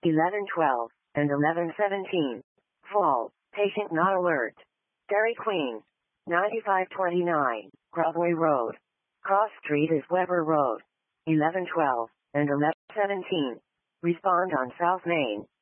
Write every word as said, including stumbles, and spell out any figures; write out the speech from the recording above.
eleven twelve, and eleven seventeen. Fall. Patient not alert. Dairy Queen. ninety-five twenty-nine, Broadway Road. Cross Street is Weber Road. eleven twelve, and eleven seventeen. Respond on South Main.